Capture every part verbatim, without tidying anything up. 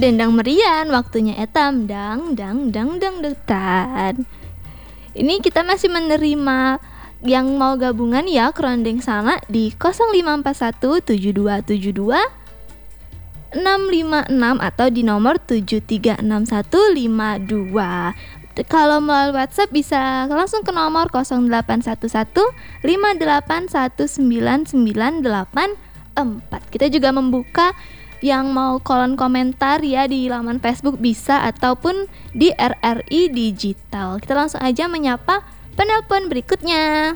Dendang merian, waktunya etam dang dang dang dang detan. Ini kita masih menerima yang mau gabungan ya kerondeng sana di nol lima empat satu tujuh dua tujuh dua enam lima enam atau di nomor tujuh tiga enam satu lima dua. Kalau melalui WhatsApp bisa langsung ke nomor nol delapan satu satu lima delapan satu sembilan sembilan delapan empat. Kita juga membuka yang mau kolom komentar ya di laman Facebook bisa ataupun di R R I Digital. Kita langsung aja menyapa penelpon berikutnya.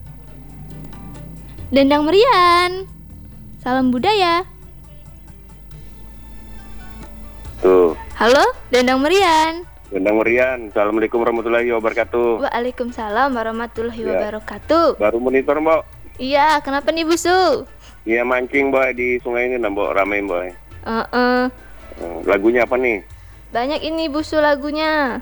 Dendang merian. Salam budaya. Tuh. Halo, Dendang merian. Dendang merian. Assalamualaikum warahmatullahi wabarakatuh. Waalaikumsalam warahmatullahi Ya. wabarakatuh. Baru monitor, Mbok. Iya, kenapa nih Busu? Iya, mancing, Mbok, di sungai ini, Mbok. Ramai, Mbok. Uh-uh. Hmm, Lagunya apa nih? Banyak ini Busu lagunya.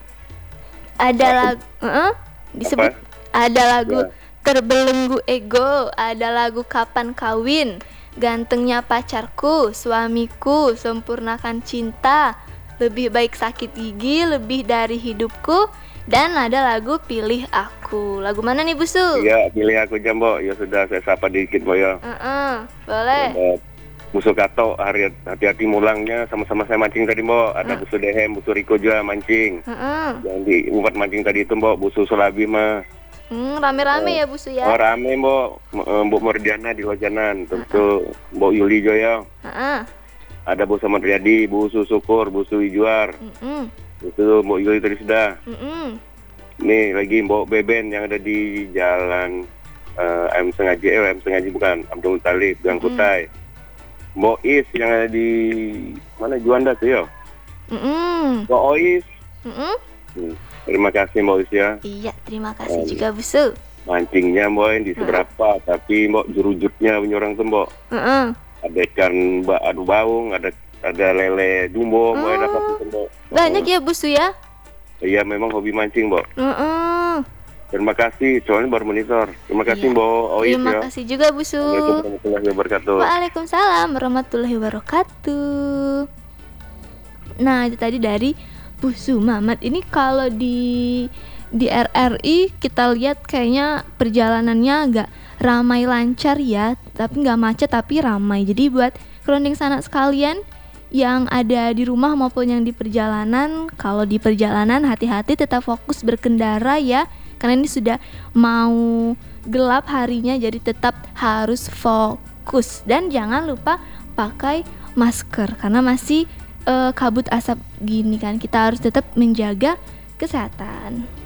Ada lagu uh-uh. disebut Apa? ada lagu Ya. Terbelenggu Ego, ada lagu Kapan Kawin, Gantengnya Pacarku, Suamiku, Sempurnakan Cinta, Lebih Baik Sakit Gigi, Lebih Dari Hidupku, dan ada lagu Pilih Aku. Lagu mana nih Busu? Iya, pilih aku aja, Mbok. Ya sudah, saya sapa dikit, Mbok, ya. Uh-uh. Boleh. Ada Busu Kato, hari hati-hati mulangnya. Sama-sama saya mancing tadi, Mbok. Ada Hmm. Busu Dehem, Busu Riko juga mancing. Uh-uh. Yang di umpat mancing tadi itu, Mbok. Busu Solabi mah. Hmm, rame-rame ya Busu ya. Oh, rame, Mbok. M- eh, Mbok Mordiana di Wajanan. Terus tuh Mbok Yuli juga. Uh-uh. Ada Bu Samad Riyadi, Bu Sukur, Bu Wijuar. Mm-mm. Itu Mbok Yuli tadi sudah. Mm-mm. Nih lagi Mbok Beben yang ada di jalan uh, M Sengaji, eh M Sengaji bukan, Abdul Talib, Gang Mm-mm. Kutai. Mbok Is yang ada di mana Juanda tuh ya? Mm-mm. Mbok Ois. Mm-mm. Hmm. Terima kasih Mbok Is ya. Iya, terima kasih Oh. juga Busu. Mancingnya Mbok di seberapa, tapi Mbok jurujutnya punya orang tuh Mbok. Uh-uh. Ada ikan ba- adu baung, ada ada lele dumbo, Mbok Oh. enak apa tuh Mbok. Banyak ya Busu ya. Iya memang hobi mancing Mbok. Uh-uh. Terima kasih, soalnya baru monitor. Terima kasih Iya. Mbok Ois Terima ya. kasih juga Busu. Assalamualaikum warahmatullahi wabarakatuh. Waalaikumsalam warahmatullahi wabarakatuh. Nah, itu tadi dari Busu Mamat. Ini kalau di di R R I kita lihat kayaknya perjalanannya agak ramai lancar ya, tapi nggak macet tapi ramai. Jadi buat kerondeng sanak sekalian yang ada di rumah maupun yang di perjalanan, kalau di perjalanan hati-hati, tetap fokus berkendara ya, karena ini sudah mau gelap harinya, jadi tetap harus fokus dan jangan lupa pakai masker karena masih eh, kabut asap gini kan, kita harus tetap menjaga kesehatan.